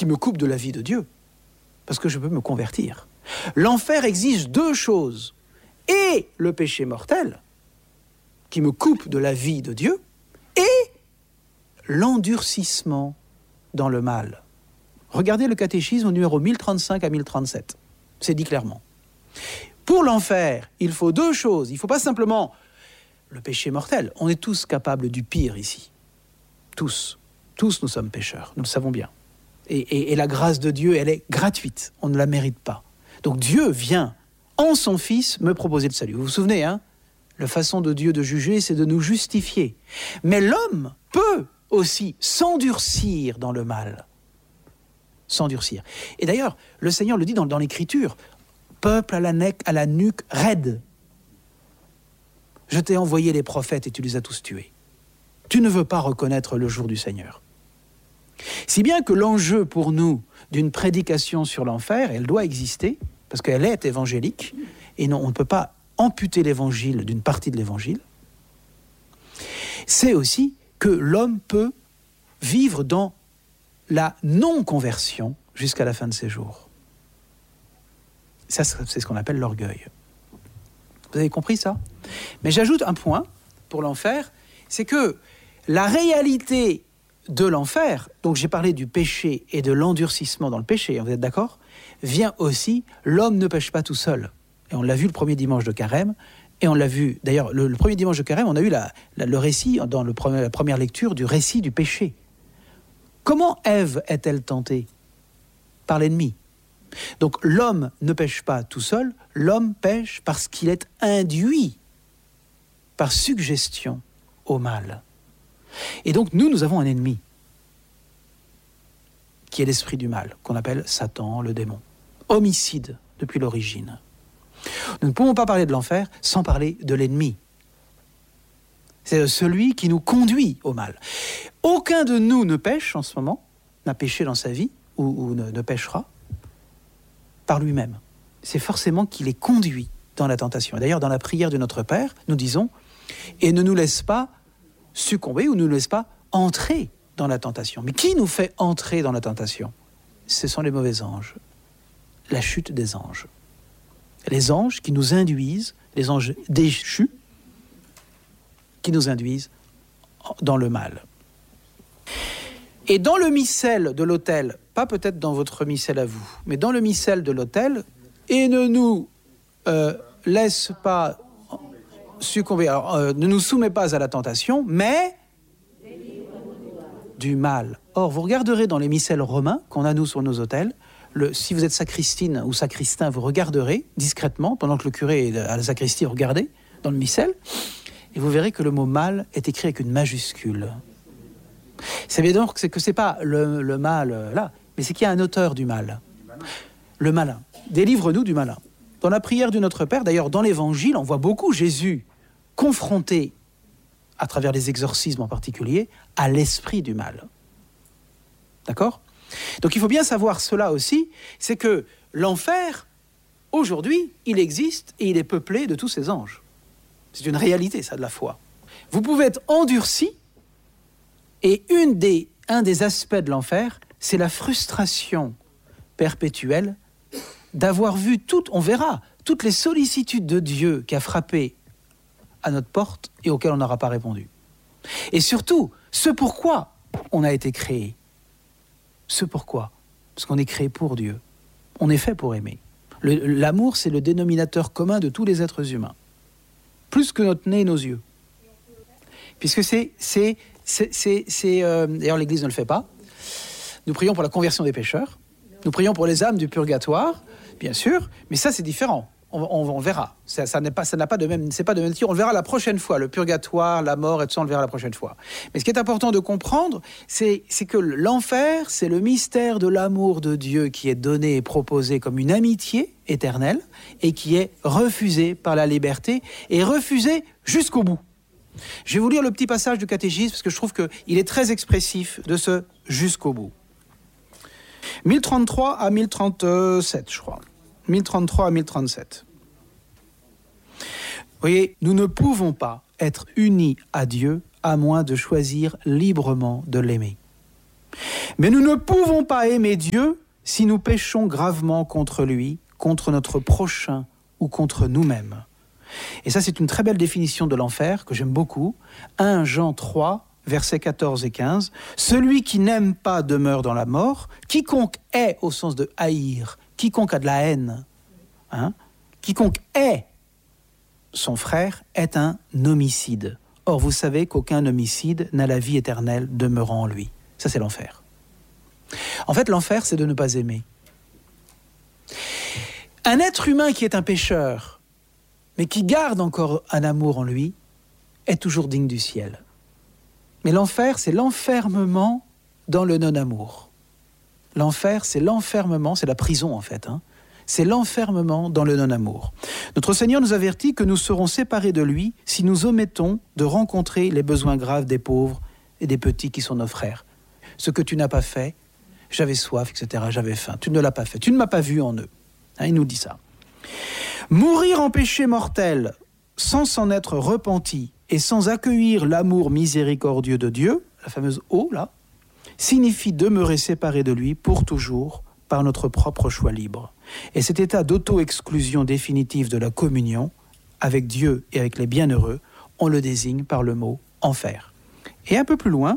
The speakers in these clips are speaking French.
qui me coupe de la vie de Dieu, parce que je peux me convertir. L'enfer exige deux choses, et le péché mortel, qui me coupe de la vie de Dieu, et l'endurcissement dans le mal. Regardez le catéchisme au numéro 1035 à 1037, c'est dit clairement. Pour l'enfer, il faut deux choses, il ne faut pas simplement le péché mortel, on est tous capables du pire ici, tous nous sommes pécheurs, nous le savons bien. Et la grâce de Dieu, elle est gratuite, on ne la mérite pas. Donc Dieu vient, en son Fils, me proposer le salut. Vous vous souvenez, hein ? La façon de Dieu de juger, c'est de nous justifier. Mais l'homme peut aussi s'endurcir dans le mal. S'endurcir. Et d'ailleurs, le Seigneur le dit dans l'Écriture, peuple à la nuque raide. Je t'ai envoyé les prophètes et tu les as tous tués. Tu ne veux pas reconnaître le jour du Seigneur. Si bien que l'enjeu pour nous d'une prédication sur l'enfer, elle doit exister, parce qu'elle est évangélique, et non, on ne peut pas amputer l'évangile d'une partie de l'évangile, c'est aussi que l'homme peut vivre dans la non-conversion jusqu'à la fin de ses jours. Ça, c'est ce qu'on appelle l'orgueil. Vous avez compris ça ? Mais j'ajoute un point pour l'enfer, c'est que la réalité de l'enfer, donc j'ai parlé du péché et de l'endurcissement dans le péché, vous êtes d'accord ? Vient aussi, l'homme ne pêche pas tout seul. Et on l'a vu le premier dimanche de Carême, et on l'a vu, d'ailleurs, le premier dimanche de Carême, on a eu le récit, dans la première lecture, du récit du péché. Comment Ève est-elle tentée ? Par l'ennemi. Donc l'homme ne pêche pas tout seul, l'homme pêche parce qu'il est induit par suggestion au mal. Et donc nous avons un ennemi, qui est l'esprit du mal, qu'on appelle Satan, le démon. Homicide depuis l'origine. Nous ne pouvons pas parler de l'enfer sans parler de l'ennemi. C'est celui qui nous conduit au mal. Aucun de nous ne pêche en ce moment, n'a péché dans sa vie, ou ne pêchera, par lui-même. C'est forcément qu'il est conduit dans la tentation. Et d'ailleurs, dans la prière de notre Père, nous disons « Et ne nous laisse pas succomber ou ne nous laisse pas entrer dans la tentation. » Mais qui nous fait entrer dans la tentation ? Ce sont les mauvais anges. La chute des anges. Les anges qui nous induisent, les anges déchus, qui nous induisent dans le mal. Et dans le missel de l'autel, pas peut-être dans votre missel à vous, mais dans le missel de l'autel, et ne nous laisse pas succomber, ne nous soumet pas à la tentation, mais du mal. Or, vous regarderez dans les missels romains qu'on a nous sur nos autels, si vous êtes sacristine ou sacristain, vous regarderez discrètement, pendant que le curé est à la sacristie, regardez dans le missel, et vous verrez que le mot mal est écrit avec une majuscule. C'est bien donc que c'est pas le mal là, mais c'est qu'il y a un auteur du mal. Le malin. Délivre-nous du malin. Dans la prière du Notre Père, d'ailleurs dans l'Évangile, on voit beaucoup Jésus confronté, à travers les exorcismes en particulier, à l'esprit du mal. D'accord ? Donc il faut bien savoir cela aussi, c'est que l'enfer, aujourd'hui, il existe et il est peuplé de tous ces anges. C'est une réalité, ça, de la foi. Vous pouvez être endurci, et un des aspects de l'enfer, c'est la frustration perpétuelle d'avoir vu on verra, toutes les sollicitudes de Dieu qui a frappé à notre porte et auxquelles on n'aura pas répondu. Et surtout, ce pourquoi on a été créé. Ce pourquoi. Parce qu'on est créé pour Dieu. On est fait pour aimer. L'amour, c'est le dénominateur commun de tous les êtres humains. Plus que notre nez et nos yeux. Puisque d'ailleurs l'Église ne le fait pas. Nous prions pour la conversion des pécheurs. Nous prions pour les âmes du purgatoire, bien sûr. Mais ça, c'est différent. On verra. Ça n'a pas de même. C'est pas de même nature. On le verra la prochaine fois. Le purgatoire, la mort, et tout ça, on le verra la prochaine fois. Mais ce qui est important de comprendre, c'est que l'enfer, c'est le mystère de l'amour de Dieu qui est donné et proposé comme une amitié éternelle et qui est refusé par la liberté et refusé jusqu'au bout. Je vais vous lire le petit passage du catéchisme parce que je trouve qu'il est très expressif de ce jusqu'au bout. 1033 à 1037, je crois. 1033 à 1037. Vous voyez, nous ne pouvons pas être unis à Dieu à moins de choisir librement de l'aimer. Mais nous ne pouvons pas aimer Dieu si nous péchons gravement contre lui, contre notre prochain ou contre nous-mêmes. Et ça, c'est une très belle définition de l'enfer que j'aime beaucoup. 1 Jean 3, versets 14 et 15. Celui qui n'aime pas demeure dans la mort. Quiconque est, au sens de haïr, quiconque a de la haine, quiconque est son frère est un homicide. Or, vous savez qu'aucun homicide n'a la vie éternelle demeurant en lui. Ça, c'est l'enfer. En fait, l'enfer, c'est de ne pas aimer. Un être humain qui est un pécheur, mais qui garde encore un amour en lui, est toujours digne du ciel. Mais l'enfer, c'est l'enfermement dans le non-amour. L'enfer, c'est l'enfermement, c'est la prison en fait. C'est l'enfermement dans le non-amour. Notre Seigneur nous avertit que nous serons séparés de lui si nous omettons de rencontrer les besoins graves des pauvres et des petits qui sont nos frères. Ce que tu n'as pas fait, j'avais soif, etc., j'avais faim. Tu ne l'as pas fait, tu ne m'as pas vu en eux. Il nous dit ça. Mourir en péché mortel sans s'en être repenti et sans accueillir l'amour miséricordieux de Dieu, la fameuse eau là, signifie demeurer séparé de lui pour toujours par notre propre choix libre. Et cet état d'auto-exclusion définitive de la communion avec Dieu et avec les bienheureux, on le désigne par le mot enfer. Et un peu plus loin,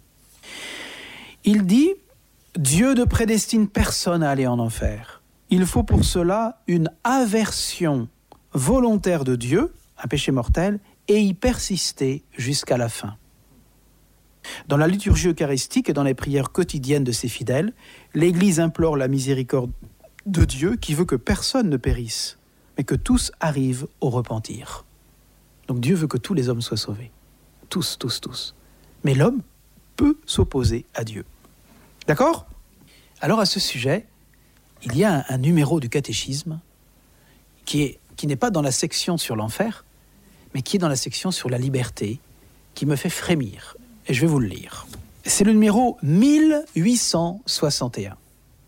il dit « Dieu ne prédestine personne à aller en enfer. Il faut pour cela une aversion volontaire de Dieu, un péché mortel, et y persister jusqu'à la fin. » Dans la liturgie eucharistique et dans les prières quotidiennes de ses fidèles, l'Église implore la miséricorde de Dieu qui veut que personne ne périsse, mais que tous arrivent au repentir. Donc Dieu veut que tous les hommes soient sauvés. Tous, tous, tous. Mais l'homme peut s'opposer à Dieu. D'accord ? Alors à ce sujet, il y a un numéro du catéchisme qui n'est pas dans la section sur l'enfer, mais qui est dans la section sur la liberté, qui me fait frémir. Et je vais vous le lire. C'est le numéro 1861.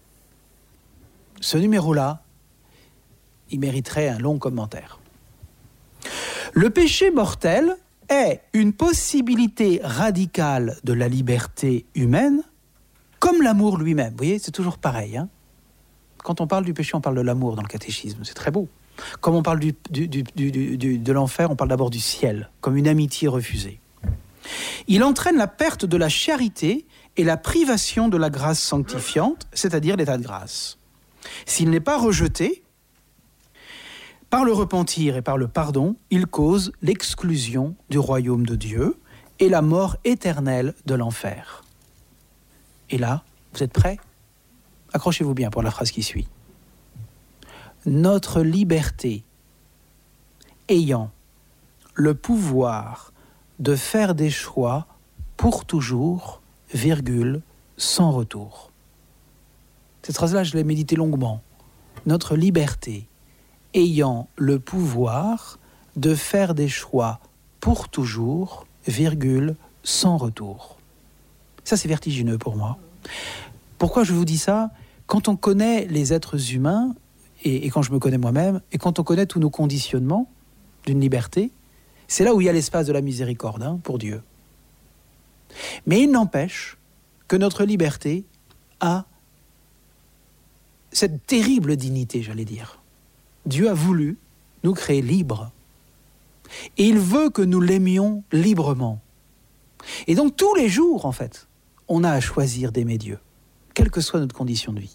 Ce numéro-là, il mériterait un long commentaire. Le péché mortel est une possibilité radicale de la liberté humaine, comme l'amour lui-même. Vous voyez, c'est toujours pareil. Quand on parle du péché, on parle de l'amour dans le catéchisme. C'est très beau. Comme on parle de l'enfer, on parle d'abord du ciel, comme une amitié refusée. Il entraîne la perte de la charité et la privation de la grâce sanctifiante, c'est-à-dire l'état de grâce. S'il n'est pas rejeté, par le repentir et par le pardon, il cause l'exclusion du royaume de Dieu et la mort éternelle de l'enfer. Et là, vous êtes prêts ? Accrochez-vous bien pour la phrase qui suit. Notre liberté ayant le pouvoir de faire des choix pour toujours, sans retour. Cette phrase-là, je l'ai méditée longuement. Notre liberté ayant le pouvoir de faire des choix pour toujours, sans retour. Ça, c'est vertigineux pour moi. Pourquoi je vous dis ça ? Quand on connaît les êtres humains, et quand je me connais moi-même, et quand on connaît tous nos conditionnements d'une liberté, c'est là où il y a l'espace de la miséricorde pour Dieu. Mais il n'empêche que notre liberté a cette terrible dignité, j'allais dire. Dieu a voulu nous créer libres. Et il veut que nous l'aimions librement. Et donc tous les jours, en fait, on a à choisir d'aimer Dieu, quelle que soit notre condition de vie.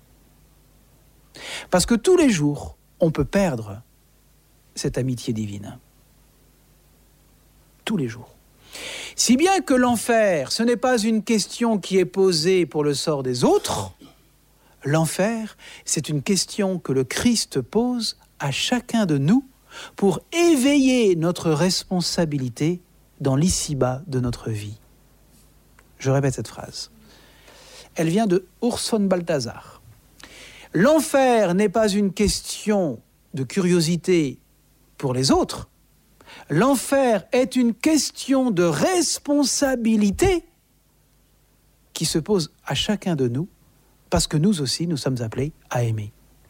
Parce que tous les jours, on peut perdre cette amitié divine. Tous les jours. Si bien que l'enfer, ce n'est pas une question qui est posée pour le sort des autres. L'enfer, c'est une question que le Christ pose à chacun de nous pour éveiller notre responsabilité dans l'ici-bas de notre vie. Je répète cette phrase. Elle vient de Urs von Balthasar. L'enfer n'est pas une question de curiosité pour les autres. L'enfer est une question de responsabilité qui se pose à chacun de nous parce que nous aussi, nous sommes appelés à aimer.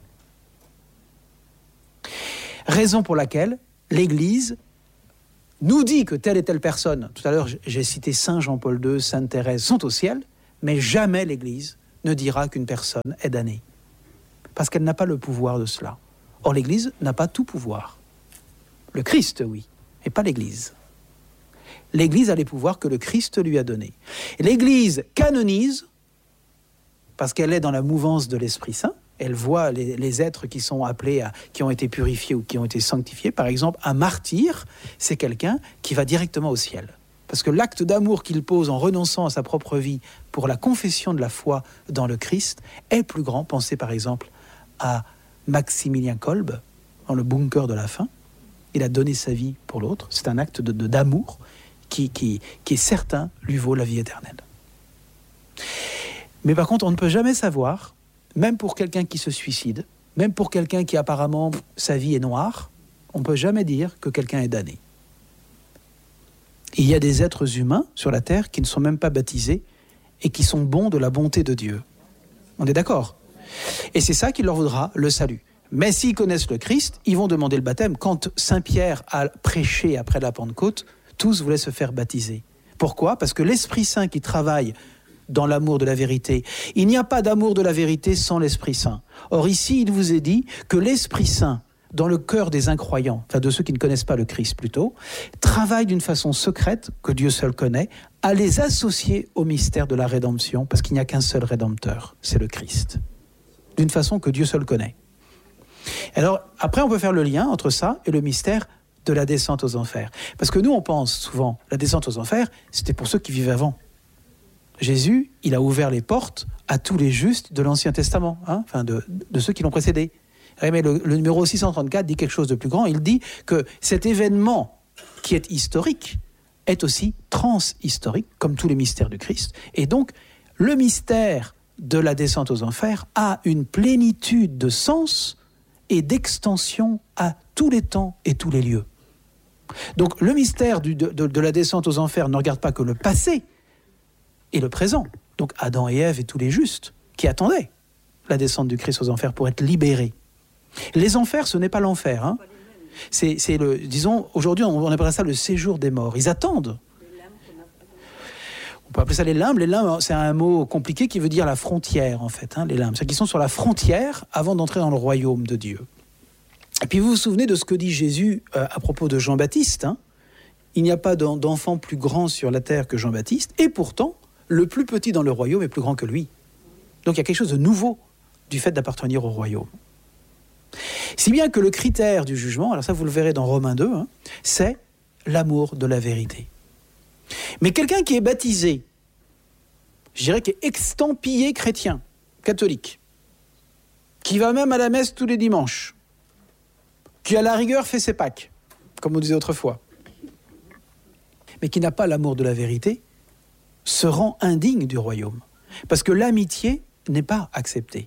Raison pour laquelle l'Église nous dit que telle et telle personne, tout à l'heure j'ai cité Saint Jean-Paul II, Sainte Thérèse, sont au ciel, Mais jamais l'Église ne dira qu'une personne est damnée. Parce qu'elle n'a pas le pouvoir de cela. Or, l'Église n'a pas tout pouvoir. Le Christ, oui, mais pas l'Église. L'Église a les pouvoirs que le Christ lui a donnés. Et l'Église canonise, parce qu'elle est dans la mouvance de l'Esprit Saint. Elle voit les êtres qui sont appelés, qui ont été purifiés ou qui ont été sanctifiés. Par exemple, un martyr, c'est quelqu'un qui va directement au ciel. Parce que l'acte d'amour qu'il pose en renonçant à sa propre vie pour la confession de la foi dans le Christ est plus grand. Pensez par exemple à Maximilien Kolbe, dans le bunker de la faim. Il a donné sa vie pour l'autre. C'est un acte d'amour qui est certain, lui vaut la vie éternelle. Mais par contre, on ne peut jamais savoir, même pour quelqu'un qui se suicide, même pour quelqu'un qui apparemment, sa vie est noire, on ne peut jamais dire que quelqu'un est damné. Il y a des êtres humains sur la terre qui ne sont même pas baptisés et qui sont bons de la bonté de Dieu. On est d'accord ? Et c'est ça qui leur vaudra le salut. Mais s'ils connaissent le Christ, ils vont demander le baptême. Quand Saint Pierre a prêché après la Pentecôte, tous voulaient se faire baptiser. Pourquoi ? Parce que l'Esprit Saint qui travaille dans l'amour de la vérité, il n'y a pas d'amour de la vérité sans l'Esprit Saint. Or ici, il vous est dit que l'Esprit Saint, dans le cœur des incroyants, enfin de ceux qui ne connaissent pas le Christ plutôt, travaille d'une façon secrète, que Dieu seul connaît, à les associer au mystère de la rédemption, parce qu'il n'y a qu'un seul rédempteur, c'est le Christ. D'une façon que Dieu seul connaît. Alors, après, on peut faire le lien entre ça et le mystère de la descente aux enfers. Parce que nous, on pense souvent, la descente aux enfers, c'était pour ceux qui vivaient avant. Jésus, il a ouvert les portes à tous les justes de l'Ancien Testament, enfin de ceux qui l'ont précédé. Mais le numéro 634 dit quelque chose de plus grand. Il dit que cet événement qui est historique est aussi transhistorique, comme tous les mystères du Christ. Et donc, le mystère de la descente aux enfers a une plénitude de sens et d'extension à tous les temps et tous les lieux. Donc, le mystère de la descente aux enfers ne regarde pas que le passé et le présent. Donc, Adam et Ève et tous les justes qui attendaient la descente du Christ aux enfers pour être libérés. Les enfers, ce n'est pas l'enfer. C'est disons, aujourd'hui, on appelle ça le séjour des morts. Ils attendent. On peut appeler ça les limbes. Les limbes, c'est un mot compliqué qui veut dire la frontière, en fait. Les limbes, c'est qu'ils sont sur la frontière avant d'entrer dans le royaume de Dieu. Et puis vous vous souvenez de ce que dit Jésus à propos de Jean-Baptiste. Il n'y a pas d'enfant plus grand sur la terre que Jean-Baptiste, et pourtant, le plus petit dans le royaume est plus grand que lui. Donc il y a quelque chose de nouveau du fait d'appartenir au royaume. Si bien que le critère du jugement, alors ça vous le verrez dans Romains 2, c'est l'amour de la vérité. Mais quelqu'un qui est baptisé, je dirais qui est extampillé chrétien, catholique, qui va même à la messe tous les dimanches, qui à la rigueur fait ses Pâques, comme on disait autrefois, mais qui n'a pas l'amour de la vérité, se rend indigne du royaume. Parce que l'amitié n'est pas acceptée.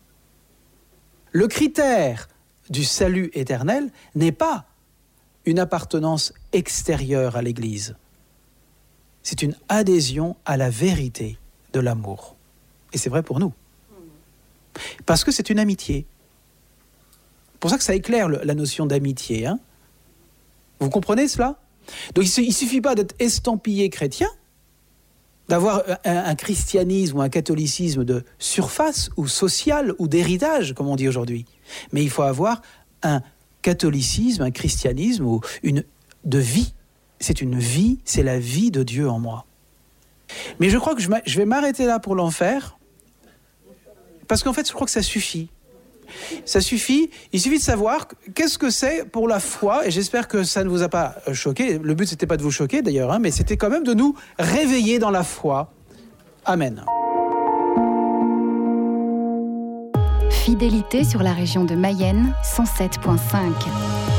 Le critère du salut éternel n'est pas une appartenance extérieure à l'Église. C'est une adhésion à la vérité de l'amour. Et c'est vrai pour nous. Parce que c'est une amitié. C'est pour ça que ça éclaire la notion d'amitié. Vous comprenez cela ? Donc il ne suffit pas d'être estampillé chrétien, d'avoir un christianisme ou un catholicisme de surface ou social ou d'héritage, comme on dit aujourd'hui. Mais il faut avoir un catholicisme, un christianisme ou de vie. C'est une vie, c'est la vie de Dieu en moi. Mais je crois que je vais m'arrêter là pour l'enfer, parce qu'en fait, je crois que ça suffit. Ça suffit, il suffit de savoir qu'est-ce que c'est pour la foi, et j'espère que ça ne vous a pas choqué. Le but, c'était pas de vous choquer d'ailleurs, mais c'était quand même de nous réveiller dans la foi. Amen. Fidélité sur la région de Mayenne, 107.5.